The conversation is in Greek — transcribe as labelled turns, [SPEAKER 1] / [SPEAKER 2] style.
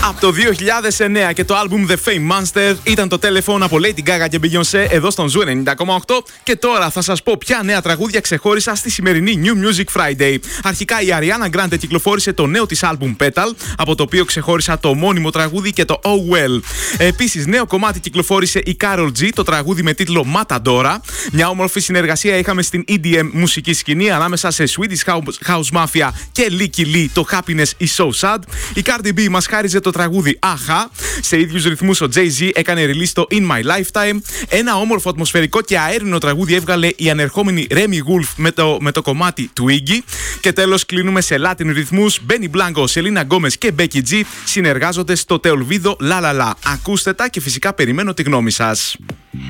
[SPEAKER 1] Από το 2009 και το άλμπουμ The Fame Monster ήταν το Telephone από Lady Gaga και Beyoncé εδώ στον Ζου 90,8. Και τώρα θα σας πω ποια νέα τραγούδια ξεχώρισα στη σημερινή New Music Friday. Αρχικά η Ariana Grande κυκλοφόρησε το νέο της άλμπουμ Petal, από το οποίο ξεχώρισα το μόνιμο τραγούδι και το Oh Well. Επίσης, νέο κομμάτι κυκλοφόρησε η Karol G, το τραγούδι με τίτλο Matadora. Μια όμορφη συνεργασία είχαμε στην EDM μουσική σκηνή ανάμεσα σε Swedish House Mafia και Licky Lee, το Happiness is So Sad. Η Cardi B μας χάριζε το τραγούδι Aha. Σε ίδιους ρυθμούς ο Jay-Z έκανε release το In My Lifetime. Ένα όμορφο ατμοσφαιρικό και αέρινο τραγούδι έβγαλε η ανερχόμενη Remy Wolf με το κομμάτι Twiggy. Και τέλος κλείνουμε σε Latin ρυθμούς. Benny Blanco, Selena Gomez και Becky G συνεργάζονται στο Te Olvido La La La. Ακούστε τα και φυσικά περιμένω τη γνώμη σας.